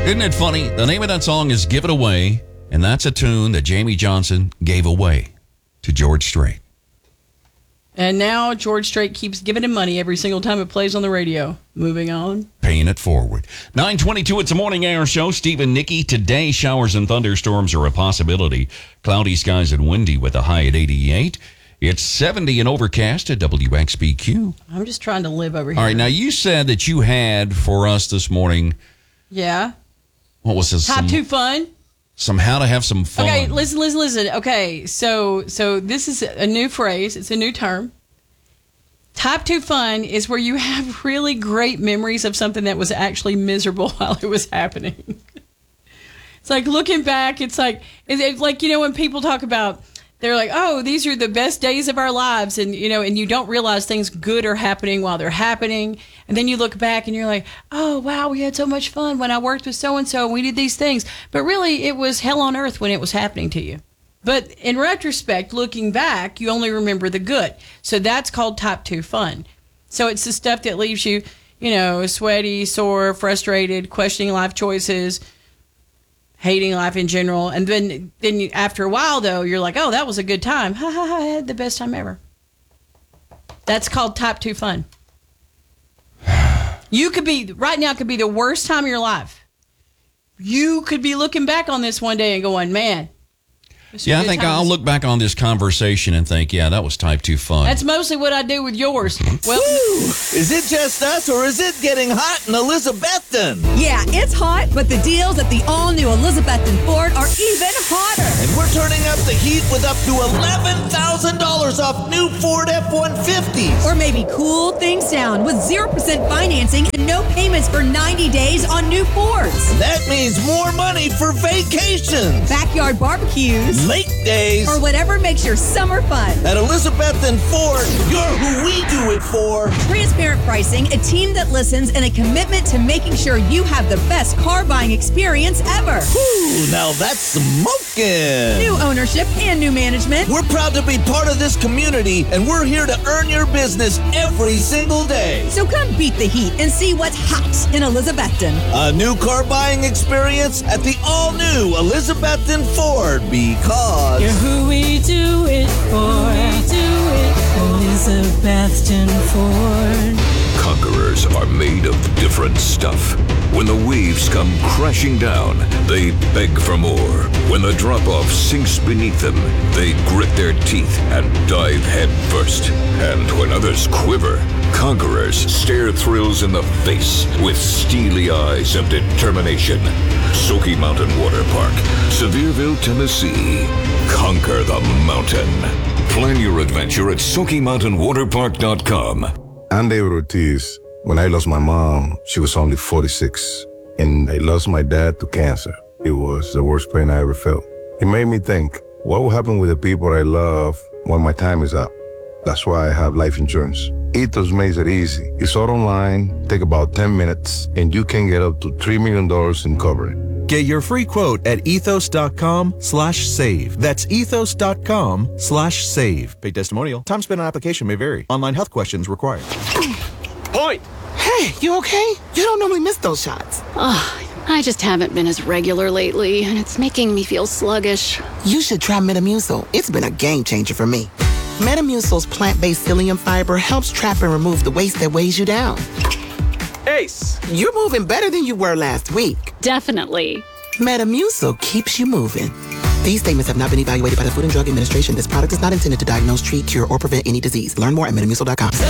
Isn't it funny? The name of that song is Give It Away, and that's a tune that Jamie Johnson gave away to George Strait. And now George Strait keeps giving him money every single time it plays on the radio. Moving on. Paying it forward. 9:22, it's a morning air show. Steve and Nikki. Today, showers and thunderstorms are a possibility. Cloudy skies and windy with a high at 88. It's 70 and overcast at WXBQ. I'm just trying to live over here. All right, now you said that you had for us this morning. Yeah. What was this? Top 2 fun? Some how to have some fun. Okay, listen. Okay, so this is a new phrase. It's a new term. Top 2 fun is where you have really great memories of something that was actually miserable while it was happening. It's like looking back, it's like when people talk about, they're like, oh, these are the best days of our lives. And, and you don't realize things good are happening while they're happening. And then you look back and you're like, oh, wow, we had so much fun when I worked with so-and-so and we did these things. But really, it was hell on earth when it was happening to you. But in retrospect, looking back, you only remember the good. So that's called top 2 fun. So it's the stuff that leaves you, sweaty, sore, frustrated, questioning life choices, hating life in general. And then after a while, though, you're like, oh, that was a good time. Ha, ha, ha, I had the best time ever. That's called top 2 fun. Right now could be the worst time of your life. You could be looking back on this one day and going, man. Yeah, I think I'll look back on this conversation and think, yeah, that was type 2 fun. That's mostly what I do with yours. Well, is it just us, or is it getting hot in Elizabethton? Yeah, it's hot, but the deals at the all-new Elizabethton Ford are even hotter. And we're turning up the heat with up to $11,000 off new Ford F-150s. Or maybe cool things down with 0% financing and no payments for 90 days on new Fords. That means more money for vacations, backyard barbecues, lake days, or whatever makes your summer fun. At Elizabethton Ford, you're who we do it for. Transparent pricing, a team that listens, and a commitment to making sure you have the best car buying experience ever. Ooh, now that's smoking. New ownership and new management. We're proud to be part of this community, and we're here to earn your business every single day. So come beat the heat and see what's hot in Elizabethton. A new car buying experience at the all-new Elizabethton Ford, because you're who we do it for. Elizabethton Ford. Conquerors are made of different stuff. When the waves come crashing down, they beg for more. When the drop-off sinks beneath them, they grit their teeth and dive head first. And when others quiver, conquerors stare thrills in the face with steely eyes of determination. Smoky Mountain Water Park, Sevierville, Tennessee. Conquer the mountain. Plan your adventure at SmokyMountainWaterPark.com. I'm David Ortiz. When I lost my mom, she was only 46. And I lost my dad to cancer. It was the worst pain I ever felt. It made me think, what will happen with the people I love when my time is up? That's why I have life insurance. Ethos makes it easy. It's all online, take about 10 minutes, and you can get up to $3 million in coverage. Get your free quote at ethos.com/save. That's ethos.com/save. Paid testimonial. Time spent on application may vary. Online health questions required. Point! Hey, you okay? You don't normally miss those shots. I just haven't been as regular lately, and it's making me feel sluggish. You should try Metamucil. It's been a game changer for me. Metamucil's plant-based psyllium fiber helps trap and remove the waste that weighs you down. Ace! You're moving better than you were last week. Definitely. Metamucil keeps you moving. These statements have not been evaluated by the Food and Drug Administration. This product is not intended to diagnose, treat, cure, or prevent any disease. Learn more at Metamucil.com.